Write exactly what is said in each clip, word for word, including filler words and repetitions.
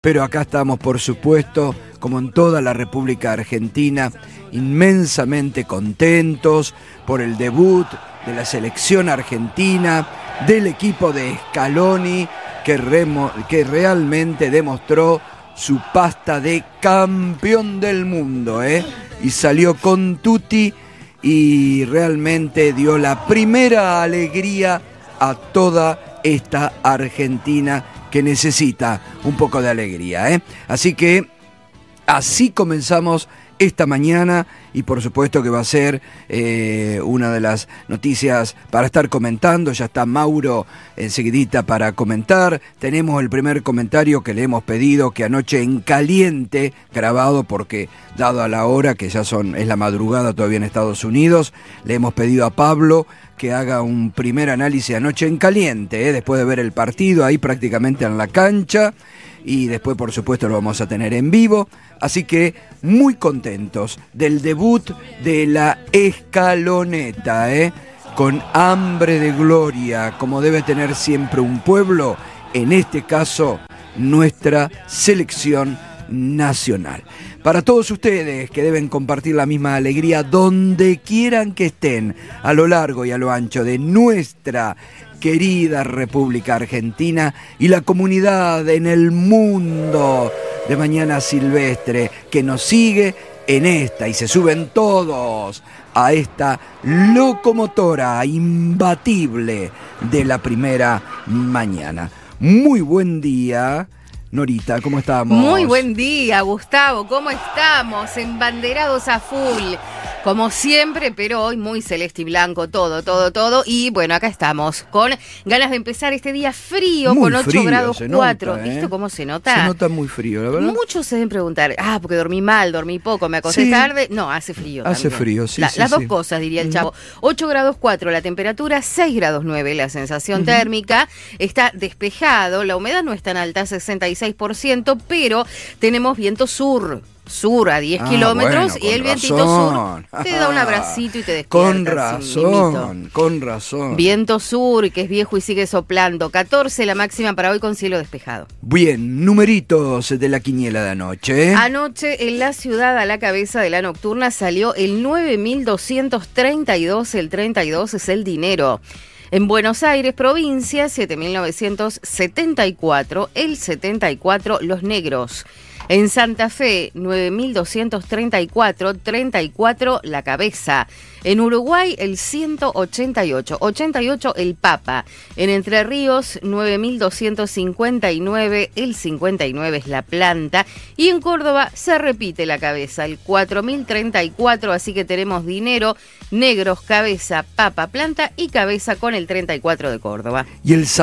Pero acá estamos, por supuesto, como en toda la República Argentina, inmensamente contentos por el debut de la selección argentina, del equipo de Scaloni, que, remo, que realmente demostró su pasta de campeón del mundo, ¿eh? Y salió con tutti y realmente dio la primera alegría a toda esta Argentina que necesita un poco de alegría, ¿eh? Así que así comenzamos esta mañana y por supuesto que va a ser eh, una de las noticias para estar comentando. Ya está Mauro enseguidita para comentar. Tenemos el primer comentario que le hemos pedido, que anoche en caliente, grabado porque dado a la hora que ya son es la madrugada todavía en Estados Unidos, le hemos pedido a Pablo que haga un primer análisis anoche en caliente, ¿eh? Después de ver el partido ahí prácticamente en la cancha, y después por supuesto lo vamos a tener en vivo, así que muy contentos del debut de la Escaloneta, ¿eh? Con hambre de gloria, como debe tener siempre un pueblo, en este caso nuestra selección nacional. Para todos ustedes que deben compartir la misma alegría donde quieran que estén, a lo largo y a lo ancho de nuestra querida República Argentina y la comunidad en el mundo de Mañana Silvestre que nos sigue en esta y se suben todos a esta locomotora imbatible de la primera mañana. Muy buen día. Norita, ¿cómo estamos? Muy buen día, Gustavo, ¿cómo estamos? Embanderados a full, como siempre, pero hoy muy celeste y blanco, todo, todo, todo. Y bueno, acá estamos, con ganas de empezar este día frío, muy con ocho frío, grados cuatro. Nota, ¿eh? ¿Viste cómo se nota? Se nota muy frío, la verdad. Muchos se deben preguntar, ah, porque dormí mal, dormí poco, me acosté sí. tarde. No, hace frío Hace también. frío, sí, la, sí Las sí. dos cosas, diría el uh-huh. chavo. ocho grados cuatro la temperatura, seis grados nueve la sensación uh-huh. térmica. Está despejado, la humedad no es tan alta, sesenta y seis por ciento, pero tenemos viento sur, sur a diez ah, kilómetros, bueno, y el vientito razón. sur te da un abracito y te despierta. Con razón, con razón. Viento sur, que es viejo y sigue soplando. catorce la máxima para hoy con cielo despejado. Bien, numeritos de la quiniela de anoche. Anoche en la ciudad a la cabeza de la nocturna salió el nueve mil doscientos treinta y dos, el treinta y dos es el dinero. En Buenos Aires, provincia, siete mil novecientos setenta y cuatro, el setenta y cuatro, los negros. En Santa Fe, nueve mil doscientos treinta y cuatro, treinta y cuatro, la cabeza. En Uruguay, el ciento ochenta y ocho, ochenta y ocho, el papa. En Entre Ríos, nueve mil doscientos cincuenta y nueve, el cincuenta y nueve es la planta. Y en Córdoba se repite la cabeza, el cuatro mil treinta y cuatro, así que tenemos dinero, negros, cabeza, papa, planta y cabeza con el treinta y cuatro de Córdoba. Y el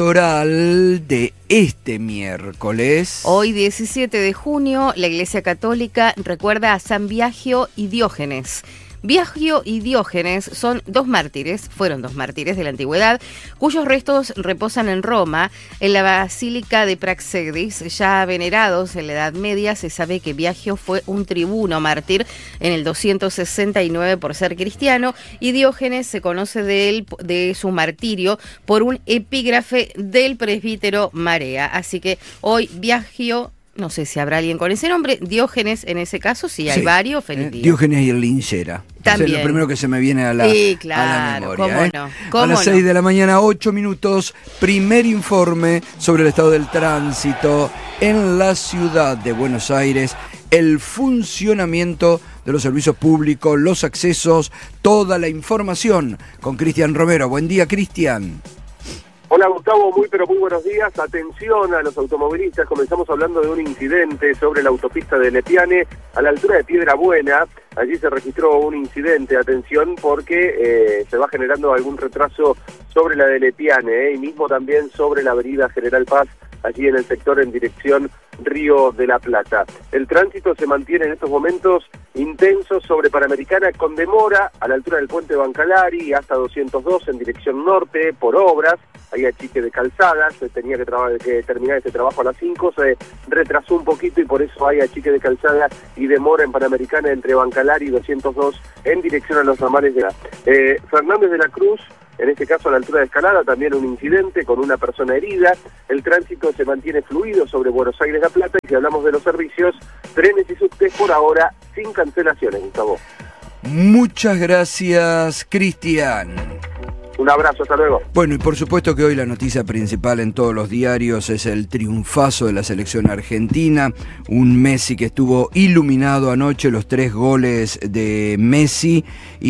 santoral de este miércoles. Hoy, diecisiete de junio, la Iglesia Católica recuerda a San Biagio y Diógenes. Biagio y Diógenes son dos mártires, fueron dos mártires de la antigüedad, cuyos restos reposan en Roma, en la Basílica de Praxedis. Ya venerados en la Edad Media, se sabe que Biagio fue un tribuno mártir en el doscientos sesenta y nueve por ser cristiano, y Diógenes se conoce de él, de su martirio, por un epígrafe del presbítero Marea. Así que hoy Biagio, no sé si habrá alguien con ese nombre, Diógenes en ese caso, sí, hay sí, varios, feliz eh, día. Diógenes y el linchera. También. Es lo primero que se me viene a la, sí, claro, a la memoria. ¿cómo ¿eh? no? ¿Cómo a las no? seis de la mañana, ocho minutos, primer informe sobre el estado del tránsito en la ciudad de Buenos Aires, el funcionamiento de los servicios públicos, los accesos, toda la información con Cristian Romero. Buen día, Cristian. Hola Gustavo, muy pero muy buenos días. Atención a los automovilistas, comenzamos hablando de un incidente sobre la autopista de Lepiane a la altura de Piedra Buena. Allí se registró un incidente, atención, porque eh, se va generando algún retraso sobre la de Lepiane eh, y mismo también sobre la avenida General Paz, allí en el sector en dirección Río de la Plata. El tránsito se mantiene en estos momentos intenso sobre Panamericana con demora a la altura del puente Bancalari hasta doscientos dos en dirección norte por obras. Ahí hay chique de calzadas, se tenía que, traba, que terminar este trabajo a las cinco, se retrasó un poquito y por eso hay chique de calzada y demora en Panamericana entre Bancalari y doscientos dos en dirección a los ramales de la... Eh, Fernández de la Cruz en este caso a la altura de Escalada, también un incidente con una persona herida. El tránsito se mantiene fluido sobre Buenos Aires-La Plata, y si hablamos de los servicios, trenes y subtes por ahora sin cancelaciones, Gustavo. Muchas gracias, Cristian. Un abrazo, hasta luego. Bueno, y por supuesto que hoy la noticia principal en todos los diarios es el triunfazo de la selección argentina, un Messi que estuvo iluminado anoche, los tres goles de Messi,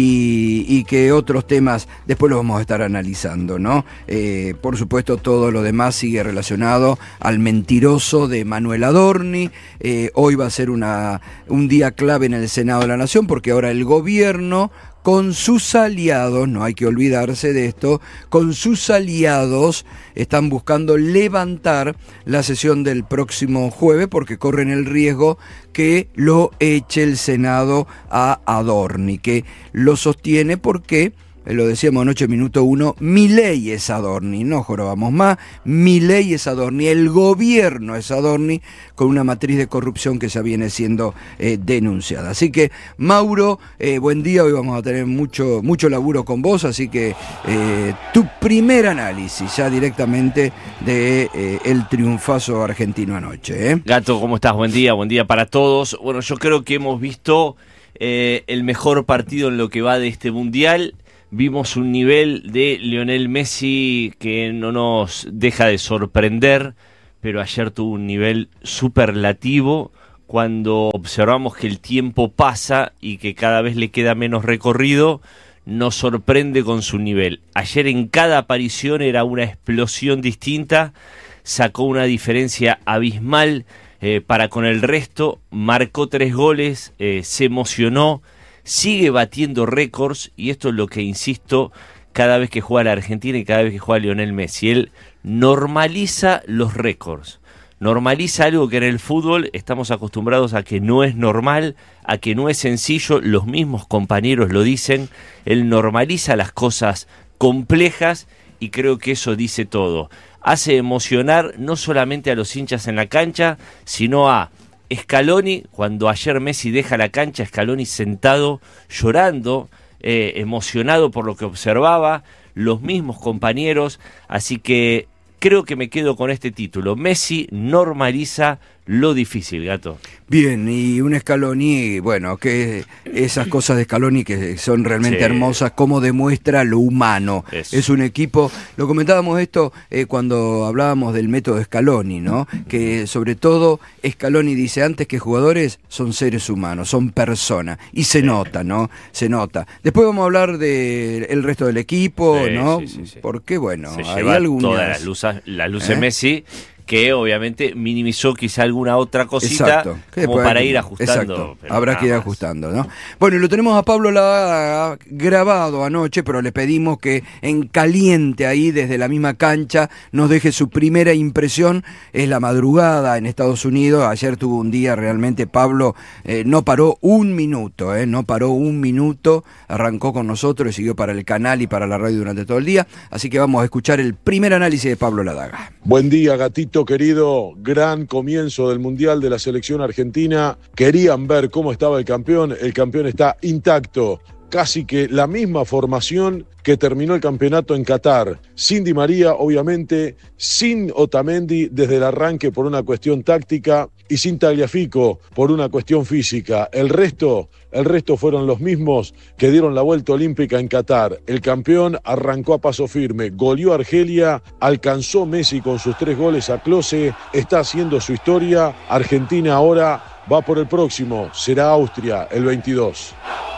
y, y que otros temas después los vamos a estar analizando, ¿no? Eh, por supuesto todo lo demás sigue relacionado al mentiroso de Manuel Adorni. Eh, hoy va a ser una, un día clave en el Senado de la Nación, porque ahora el gobierno, con sus aliados, no hay que olvidarse de esto, con sus aliados están buscando levantar la sesión del próximo jueves, porque corren el riesgo que lo eche el Senado a Adorni, que lo sostiene porque, lo decíamos anoche, minuto uno, Milei es Adorni, no jorobamos más, Milei es Adorni, el gobierno es Adorni, con una matriz de corrupción que ya viene siendo eh, denunciada. Así que, Mauro, eh, buen día, hoy vamos a tener mucho, mucho laburo con vos, así que eh, tu primer análisis ya directamente de eh, el triunfazo argentino anoche. ¿eh? Gato, ¿cómo estás? Buen día, buen día para todos. Bueno, yo creo que hemos visto eh, el mejor partido en lo que va de este Mundial. Vimos un nivel de Lionel Messi que no nos deja de sorprender, pero ayer tuvo un nivel superlativo cuando observamos que el tiempo pasa y que cada vez le queda menos recorrido. Nos sorprende con su nivel. Ayer en cada aparición era una explosión distinta, sacó una diferencia abismal eh, para con el resto, marcó tres goles, eh, se emocionó. Sigue batiendo récords, y esto es lo que insisto cada vez que juega la Argentina y cada vez que juega Lionel Messi. Él normaliza los récords, normaliza algo que en el fútbol estamos acostumbrados a que no es normal, a que no es sencillo, los mismos compañeros lo dicen. Él normaliza las cosas complejas y creo que eso dice todo. Hace emocionar no solamente a los hinchas en la cancha, sino a Scaloni. Cuando ayer Messi deja la cancha, Scaloni sentado, llorando, eh, emocionado por lo que observaba, los mismos compañeros, así que creo que me quedo con este título. Messi normaliza lo difícil, Gato. Bien, y un Scaloni, bueno, que esas cosas de Scaloni que son realmente sí. hermosas, cómo demuestra lo humano. Es, es un equipo, lo comentábamos esto eh, cuando hablábamos del método Scaloni, ¿no? Que sobre todo Scaloni dice, antes que jugadores, son seres humanos, son personas, y se nota, ¿no? Se nota. Después vamos a hablar del resto del equipo, sí, ¿no? Sí, sí, sí. Porque, bueno, se hay lleva algunas... todas las luces, las luces ¿Eh? Messi, que obviamente minimizó quizá alguna otra cosita como para hay, ir ajustando. Exacto, habrá que ir más. ajustando, ¿no? Bueno, y lo tenemos a Pablo Ladaga grabado anoche, pero le pedimos que en caliente ahí desde la misma cancha nos deje su primera impresión. Es la madrugada en Estados Unidos, ayer tuvo un día realmente, Pablo eh, no paró un minuto, eh, no paró un minuto, arrancó con nosotros y siguió para el canal y para la radio durante todo el día, así que vamos a escuchar el primer análisis de Pablo Ladaga. Buen día, gatito querido, gran comienzo del Mundial de la selección argentina. Querían ver cómo estaba el campeón, el campeón está intacto, casi que la misma formación que terminó el campeonato en Qatar, sin Di María obviamente, sin Otamendi desde el arranque por una cuestión táctica y sin Tagliafico por una cuestión física. El resto, el resto fueron los mismos que dieron la vuelta olímpica en Qatar. El campeón arrancó a paso firme, goleó a Argelia, alcanzó Messi con sus tres goles a Klose, está haciendo su historia. Argentina ahora va por el próximo, será Austria el veintidós.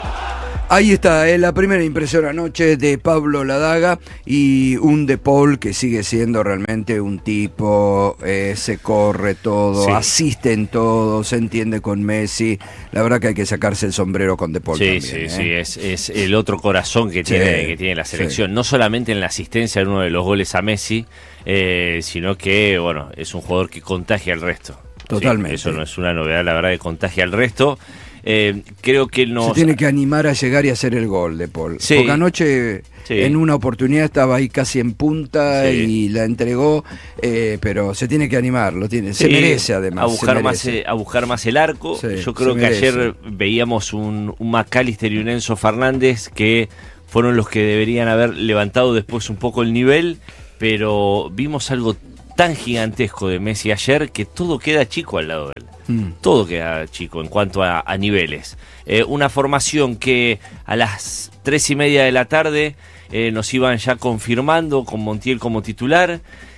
Ahí está, eh, la primera impresión anoche de Pablo Ladaga, y un De Paul que sigue siendo realmente un tipo, eh, se corre todo, sí. asiste en todo, se entiende con Messi. La verdad que hay que sacarse el sombrero con De Paul sí, también. Sí, ¿eh? sí, es, es el otro corazón que tiene, sí, que tiene la selección, sí. no solamente en la asistencia en uno de los goles a Messi, eh, sino que, bueno, es un jugador que contagia al resto. Totalmente. Sí, eso no es una novedad, la verdad, que contagia al resto. Eh, creo que nos... Se tiene que animar a llegar y hacer el gol de Paul. Sí. Porque anoche sí. en una oportunidad estaba ahí casi en punta sí. y la entregó, eh, pero se tiene que animar, lo tiene, se sí. merece además. A buscar, más, a buscar más el arco. Sí, Yo creo que merece. ayer veíamos un, un McAllister y un Enzo Fernández que fueron los que deberían haber levantado después un poco el nivel, pero vimos algo tan gigantesco de Messi ayer que todo queda chico al lado de él. Mm. Todo queda chico en cuanto a, a niveles. Eh, una formación que a las tres y media de la tarde eh, nos iban ya confirmando con Montiel como titular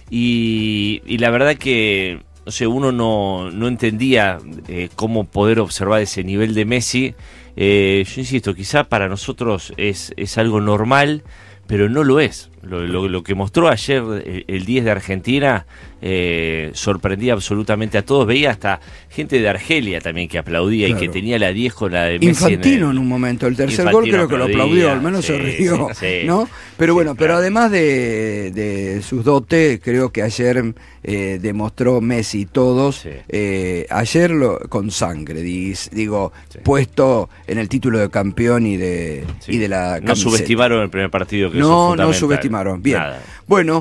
y, y la verdad que no sé, uno no, no entendía eh, cómo poder observar ese nivel de Messi. Eh, yo insisto, quizá para nosotros es, es algo normal, pero no lo es. Lo, lo, lo que mostró ayer el, el diez de Argentina eh, sorprendía absolutamente a todos. Veía hasta gente de Argelia también que aplaudía, claro, y que tenía la diez con la de Messi. Infantino en, el, en un momento, el tercer gol creo que lo aplaudió, al menos sí, se rió, sí, sí, ¿no? Pero sí, bueno, claro. Pero además de, de sus dotes, creo que ayer eh, demostró Messi y todos, sí. eh, ayer lo, con sangre, digo, sí. puesto en el título de campeón y de, sí. y de la camiseta. No subestimaron el primer partido, que no, eso es fundamental. No subestimaron. Bien. Nada. Bueno,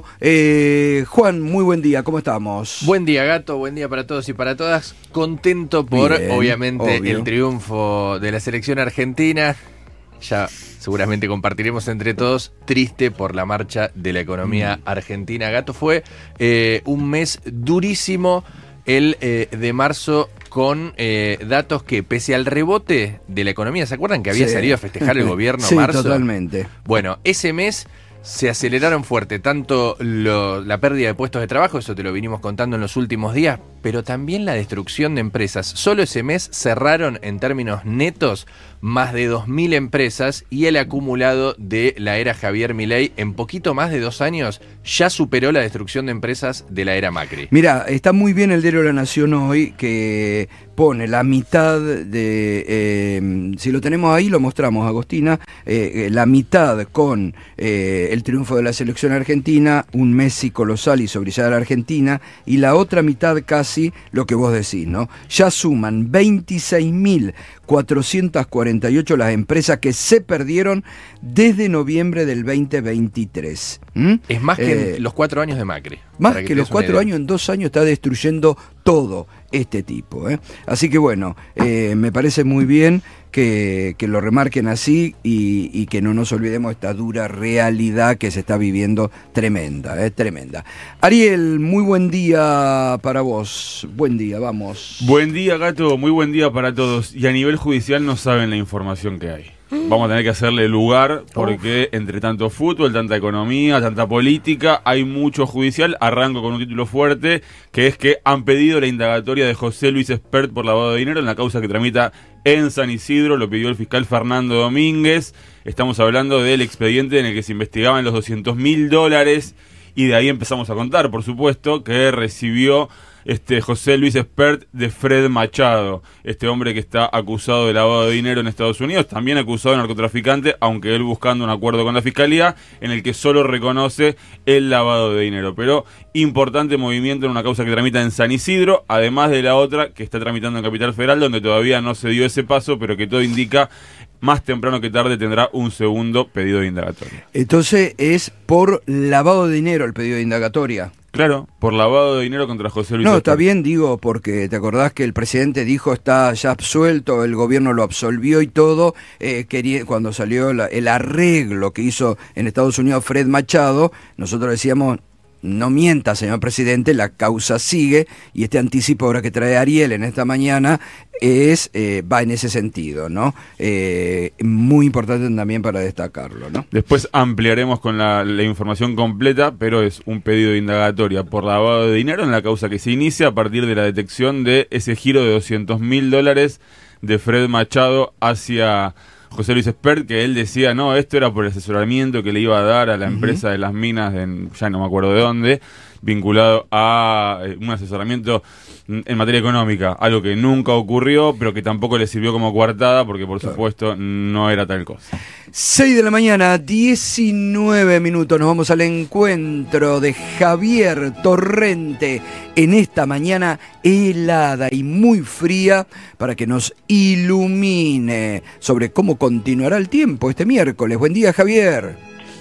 eh, Juan, muy buen día, ¿cómo estamos? Buen día, Gato, buen día para todos y para todas. Contento por, Bien, obviamente, obvio. el triunfo de la selección argentina. Ya seguramente compartiremos entre todos. Triste por la marcha de la economía mm. argentina. Gato, fue eh, un mes durísimo el eh, de marzo, con eh, datos que, pese al rebote de la economía, ¿se acuerdan que había sí. salido a festejar el gobierno sí, marzo? Totalmente. Bueno, ese mes se aceleraron fuerte, tanto lo, la pérdida de puestos de trabajo, eso te lo vinimos contando en los últimos días, pero también la destrucción de empresas. Solo ese mes cerraron en términos netos más de dos mil empresas y el acumulado de la era Javier Milei en poquito más de dos años ya superó la destrucción de empresas de la era Macri. Mira, está muy bien el diario La Nación hoy que pone la mitad de, eh, si lo tenemos ahí lo mostramos, Agostina, eh, la mitad con eh, el triunfo de la selección argentina, un Messi colosal y sobrillar a la Argentina, y la otra mitad casi lo que vos decís, ¿no? Ya suman veintiséis mil cuatrocientas cuarenta y ocho las empresas que se perdieron desde noviembre del veinte veintitrés. ¿Mm? Es más que eh, en los cuatro años de Macri. Más que, que los cuatro años, en dos años está destruyendo todo este tipo. ¿eh? Así que bueno, eh, me parece muy bien que, que lo remarquen así y, y que no nos olvidemos esta dura realidad que se está viviendo, tremenda, ¿eh? tremenda. Ariel, muy buen día para vos. Buen día, vamos. Buen día, Gato, muy buen día para todos. Y a nivel judicial no saben la información que hay. Vamos a tener que hacerle lugar porque Uf. entre tanto fútbol, tanta economía, tanta política, hay mucho judicial. Arranco con un título fuerte, que es que han pedido la indagatoria de José Luis Espert por lavado de dinero en la causa que tramita en San Isidro. Lo pidió el fiscal Fernando Domínguez. Estamos hablando del expediente en el que se investigaban los doscientos mil dólares y de ahí empezamos a contar, por supuesto, que recibió este José Luis Espert de Fred Machado, este hombre que está acusado de lavado de dinero en Estados Unidos, también acusado de narcotraficante, aunque él buscando un acuerdo con la fiscalía en el que solo reconoce el lavado de dinero. Pero importante movimiento en una causa que tramita en San Isidro, además de la otra que está tramitando en Capital Federal, donde todavía no se dio ese paso, pero que todo indica más temprano que tarde tendrá un segundo pedido de indagatoria. Entonces es por lavado de dinero el pedido de indagatoria. Claro, por lavado de dinero contra José Luis. No, está bien, digo, porque te acordás que el presidente dijo está ya absuelto, el gobierno lo absolvió y todo, eh, quería, cuando salió la, el arreglo que hizo en Estados Unidos Fred Machado, nosotros decíamos, no mienta, señor presidente, la causa sigue, y este anticipo ahora que trae Ariel en esta mañana es eh, va en ese sentido, ¿no? Eh, muy importante también para destacarlo, ¿no? Después ampliaremos con la, la información completa, pero es un pedido de indagatoria por lavado de dinero en la causa que se inicia a partir de la detección de ese giro de doscientos mil dólares de Fred Machado hacia José Luis Espert, que él decía, no, esto era por el asesoramiento que le iba a dar a la empresa uh-huh. de las minas, en, ya no me acuerdo de dónde, vinculado a eh, un asesoramiento en materia económica, algo que nunca ocurrió, pero que tampoco le sirvió como coartada, porque por claro. supuesto no era tal cosa. seis de la mañana, diecinueve minutos, nos vamos al encuentro de Javier Torrente en esta mañana helada y muy fría para que nos ilumine sobre cómo continuará el tiempo este miércoles. Buen día, Javier.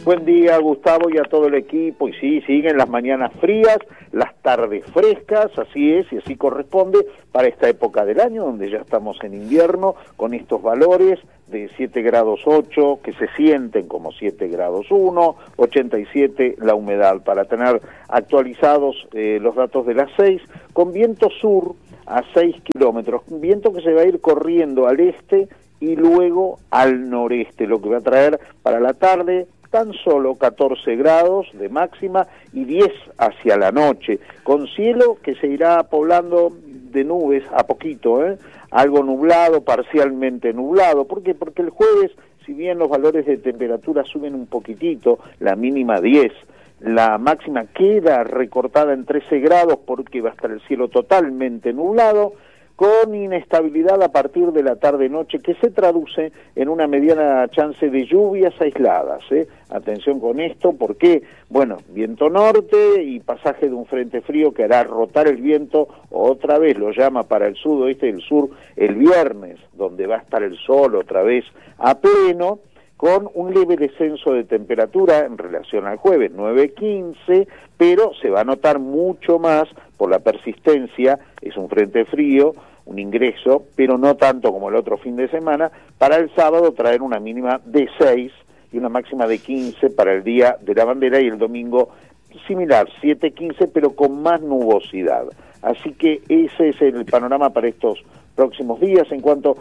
Buen día, Gustavo, y a todo el equipo. Y sí, siguen las mañanas frías, las tardes frescas, así es y así corresponde para esta época del año, donde ya estamos en invierno, con estos valores de siete grados ocho, que se sienten como siete grados uno, ochenta y siete la humedad, para tener actualizados eh, los datos de las seis, con viento sur a seis kilómetros, un viento que se va a ir corriendo al este y luego al noreste, lo que va a traer para la tarde tan solo catorce grados de máxima y diez hacia la noche, con cielo que se irá poblando de nubes a poquito, ¿eh? Algo nublado, parcialmente nublado. ¿Por qué? Porque el jueves, si bien los valores de temperatura suben un poquitito, la mínima diez, la máxima queda recortada en trece grados porque va a estar el cielo totalmente nublado, con inestabilidad a partir de la tarde-noche, que se traduce en una mediana chance de lluvias aisladas, ¿eh? Atención con esto, porque, bueno, viento norte y pasaje de un frente frío que hará rotar el viento, otra vez lo llama para el sudoeste y el sur el viernes, donde va a estar el sol otra vez a pleno, con un leve descenso de temperatura en relación al jueves, nueve quince, pero se va a notar mucho más por la persistencia, es un frente frío, un ingreso, pero no tanto como el otro fin de semana. Para el sábado traer una mínima de seis y una máxima de quince para el Día de la Bandera, y el domingo similar, siete quince, pero con más nubosidad. Así que ese es el panorama para estos próximos días. En cuanto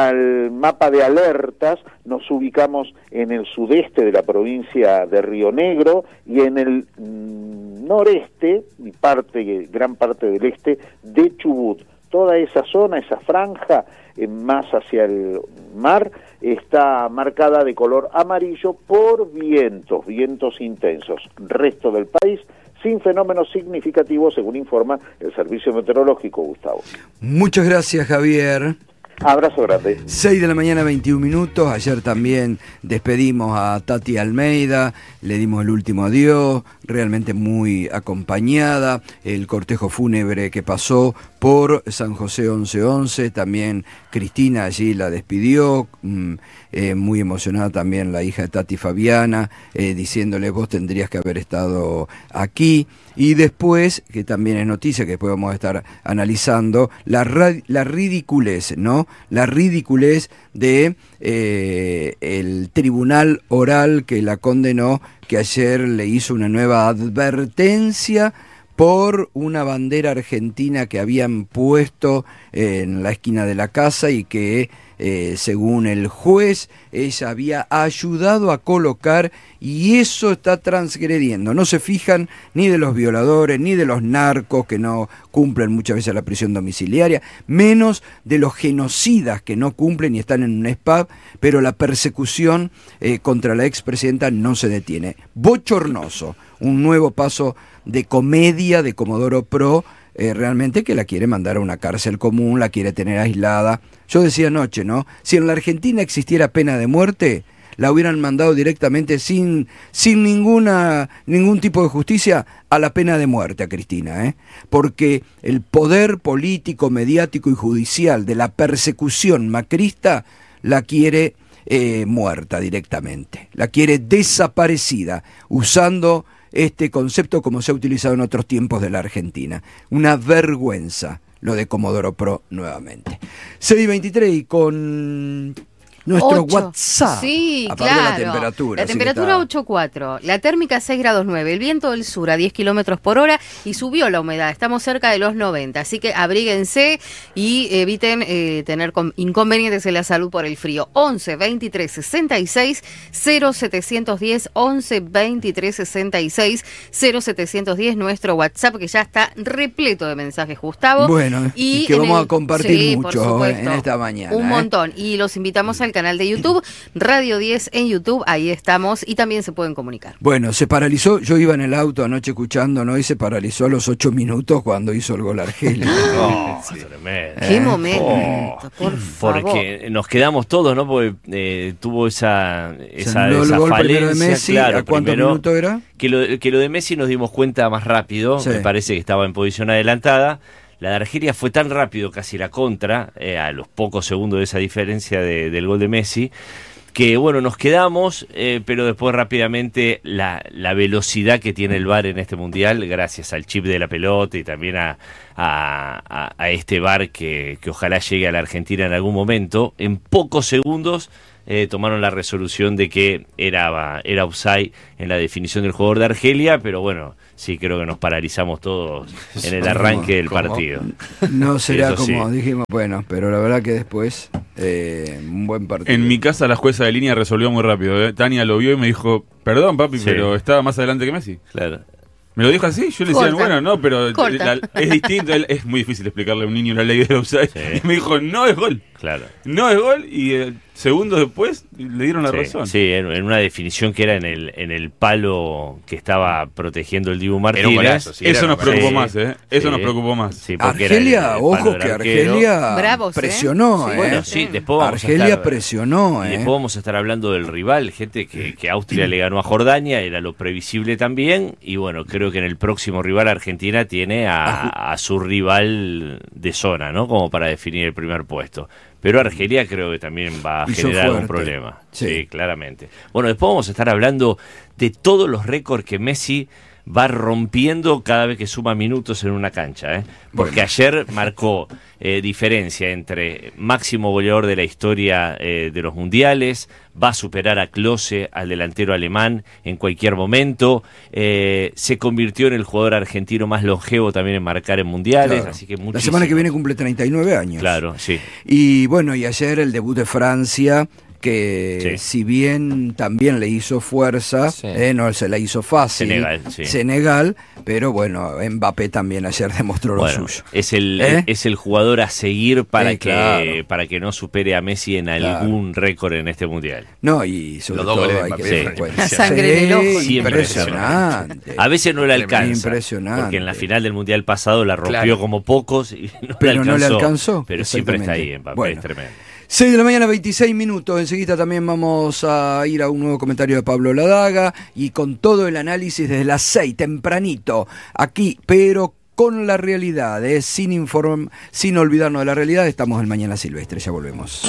al mapa de alertas, nos ubicamos en el sudeste de la provincia de Río Negro y en el mm, noreste y parte, gran parte del este de Chubut. Toda esa zona, esa franja, eh, más hacia el mar, está marcada de color amarillo por vientos, vientos intensos. Resto del país sin fenómenos significativos, según informa el Servicio Meteorológico, Gustavo. Muchas gracias, Javier. Abrazo grande. seis de la mañana, veintiún minutos. Ayer también despedimos a Tati Almeida, le dimos el último adiós, realmente muy acompañada. El cortejo fúnebre que pasó por San José once once, también Cristina allí la despidió, mm, eh, muy emocionada también la hija de Tati, Fabiana, eh, diciéndole vos tendrías que haber estado aquí. Y después, que también es noticia, que después vamos a estar analizando, la, ra- la ridiculez, ¿no? La ridiculez de eh, el tribunal oral que la condenó, que ayer le hizo una nueva advertencia por una bandera argentina que habían puesto en la esquina de la casa y que, eh, según el juez, ella había ayudado a colocar, y eso está transgrediendo. No se fijan ni de los violadores, ni de los narcos que no cumplen muchas veces la prisión domiciliaria, menos de los genocidas que no cumplen y están en un S P A B, pero la persecución eh, contra la expresidenta no se detiene. Bochornoso, un nuevo paso de comedia de Comodoro Pro, eh, realmente que la quiere mandar a una cárcel común, la quiere tener aislada. Yo decía anoche, ¿no? Si en la Argentina existiera pena de muerte, la hubieran mandado directamente sin, sin ninguna, ningún tipo de justicia a la pena de muerte a Cristina, ¿eh? Porque el poder político, mediático y judicial de la persecución macrista la quiere eh, muerta directamente, la quiere desaparecida, usando este concepto como se ha utilizado en otros tiempos de la Argentina. Una vergüenza lo de Comodoro Pro nuevamente. seis veintitrés y con nuestro ocho. WhatsApp. Sí, aparte claro. de la temperatura. La temperatura ocho cuatro, la térmica seis grados nueve, el viento del sur a diez kilómetros por hora y subió la humedad, estamos cerca de los noventa, así que abríguense y eviten eh, tener inconvenientes en la salud por el frío. once veintitrés sesenta y seis cero setecientos diez, once veintitrés sesenta y seis cero setecientos diez, nuestro WhatsApp, que ya está repleto de mensajes, Gustavo. Bueno, y, y que vamos el, a compartir sí, mucho en esta mañana. Un ¿eh? montón, y los invitamos al canal de YouTube, Radio diez en YouTube, ahí estamos, y también se pueden comunicar. Bueno, se paralizó, yo iba en el auto anoche escuchando, ¿no? Y se paralizó a los ocho minutos cuando hizo el gol Argelia. Oh, sí. Tremendo. Qué momento, oh, por favor. Porque nos quedamos todos, ¿no? Porque eh, tuvo esa, esa, se esa el gol falencia. De Messi, claro, ¿a cuántos primero, minutos era? Que lo, que lo de Messi nos dimos cuenta más rápido, sí. Me parece que estaba en posición adelantada. La de Argelia fue tan rápido, casi la contra, eh, a los pocos segundos de esa diferencia de, del gol de Messi, que bueno, nos quedamos, eh, pero después rápidamente la, la velocidad que tiene el V A R en este Mundial, gracias al chip de la pelota y también a, a, a, a este V A R que, que ojalá llegue a la Argentina en algún momento, en pocos segundos eh, tomaron la resolución de que era, era offside en la definición del jugador de Argelia, pero bueno, sí creo que nos paralizamos todos en el arranque del ¿Cómo? partido. No será Eso como sí. dijimos, bueno, pero la verdad que después eh, un buen partido. En mi casa la jueza de línea resolvió muy rápido. ¿eh? Tania lo vio y me dijo, perdón papi, Sí. pero estaba más adelante que Messi. Claro. Me lo dijo así, yo le decía, Corta. bueno, no, pero Corta. la- es distinto, él- es muy difícil explicarle a un niño la ley del offside. Sí. Y me dijo, no es gol, Claro. no es gol, y eh, segundos después le dieron la Sí, razón. sí, en, en una definición que era en el en el palo que estaba protegiendo el Dibu Martínez. Era un golazo, sí, Eso era nos un preocupó Sí, más, ¿eh? Eso sí. nos preocupó más. Sí, porque era el- Argelia, el palo ojo del que arquero. Argelia Bravos, ¿eh? presionó, Sí, ¿eh? Bueno, sí, después vamos a Argelia estar, presionó, y ¿eh? después vamos a estar hablando del rival, gente que, que Austria le ganó a Jordania, era lo previsible también, y bueno, creo que en el próximo rival Argentina tiene a, a su rival de zona, ¿no? Como para definir el primer puesto. Pero Argelia creo que también va a Hizo generar algún fuerte. problema. Sí. Sí, claramente. Bueno, después vamos a estar hablando de todos los récords que Messi va rompiendo cada vez que suma minutos en una cancha, ¿eh? Porque Bueno. ayer marcó eh, diferencia entre máximo goleador de la historia eh, de los mundiales, va a superar a Klose, al delantero alemán, en cualquier momento, eh, se convirtió en el jugador argentino más longevo también en marcar en mundiales, Claro. así que La muchísimo. semana que viene cumple treinta y nueve años. Claro, sí. Y bueno, y ayer el debut de Francia, que Sí. si bien también le hizo fuerza, Sí. eh, no se la hizo fácil. Senegal, sí. Senegal, pero bueno, Mbappé también ayer demostró lo Bueno, suyo. es el ¿Eh? es el jugador a seguir para Sí, que claro. para que no supere a Messi en Claro. algún récord en este mundial. No, y sobre Los dos todo goles de hay que Mbappé tener fueron en cuenta. La sangre en el ojo. Siempre Impresionante. A veces no le alcanza, Impresionante. porque en la final del mundial pasado la rompió Claro. como pocos y no Pero le no le alcanzó. alcanzó, Pero siempre está ahí, exactamente. Mbappé, Bueno. es tremendo. seis de la mañana, veintiséis minutos. Enseguida también vamos a ir a un nuevo comentario de Pablo Ladaga y con todo el análisis desde las seis, tempranito, aquí, pero con la realidad, ¿eh? sin inform sin olvidarnos de la realidad. Estamos en Mañana Silvestre, ya volvemos.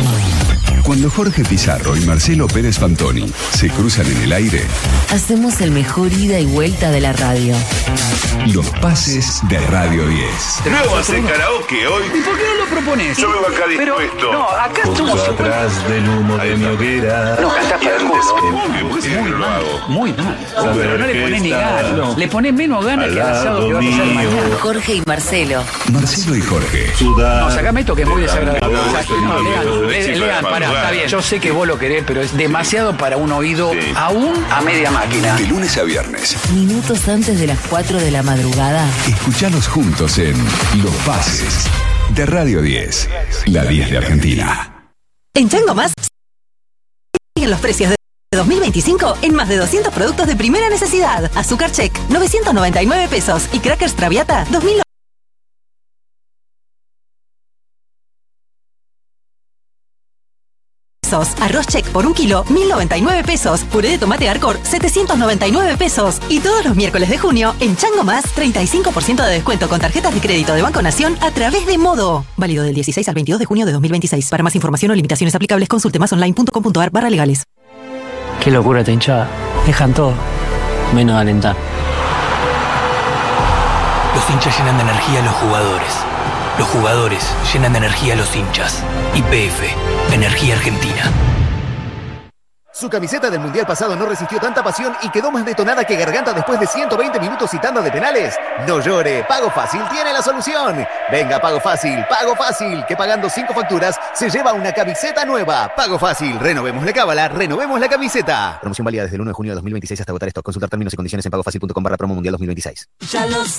Cuando Jorge Pizarro y Marcelo Pérez Fantoni se cruzan en el aire, Hacemos el mejor ida y vuelta de la radio. los pases de Radio diez. No vamos a hacer karaoke hoy. ¿Y por qué no lo propones? Yo vengo acá Pero, dispuesto. no, acá somos atrás del humo de mi hoguera. No, cantás para el culo. Obvio, porque si no lo hago. Muy mal. Saber Pero no le que pones ni está ganas. Le pones menos ganas que al al asado que lado vas a hacer mío. mañana. Jorge y Marcelo. Marcelo y Jorge. No, sacame esto que es muy desagradable. No, O sea, no, no, no, Lean, no, le- no, Lean, no, pará, no, está bien. Yo sé que vos lo querés, pero es demasiado para un oído Sí. aún a media máquina. De lunes a viernes, Minutos antes de las cuatro de la madrugada. escuchalos juntos en Los Pases de Radio diez, la diez de Argentina. En Chango Más siguen los precios de dos mil veinticinco en más de doscientos productos de primera necesidad. Azúcar Check, novecientos noventa y nueve pesos. Y Crackers Traviata, dos mil pesos. Arroz Check por un kilo, mil noventa y nueve pesos. Puré de tomate Arcor, setecientos noventa y nueve pesos. Y todos los miércoles de junio, en Chango Más, treinta y cinco por ciento de descuento con tarjetas de crédito de Banco Nación a través de Modo. Válido del dieciséis al veintidós de junio de dos mil veintiséis. Para más información o limitaciones aplicables, consulte masonline.com.ar barra legales. Qué locura esta hinchada. Dejan todo, menos alentar. Los hinchas llenan de energía a los jugadores. Los jugadores llenan de energía a los hinchas. Y P F, Energía Argentina. Su camiseta del Mundial pasado no resistió tanta pasión y quedó más detonada que Garganta después de ciento veinte minutos y tanda de penales. No llore, Pago Fácil tiene la solución. Venga, Pago Fácil, Pago Fácil, que pagando cinco facturas se lleva una camiseta nueva. Pago Fácil, renovemos la cábala, renovemos la camiseta. Promoción válida desde el uno de junio de dos mil veintiséis hasta agotar stock. Consultar términos y condiciones en pagofacil punto com barra promo mundial dos mil veintiséis. Ya lo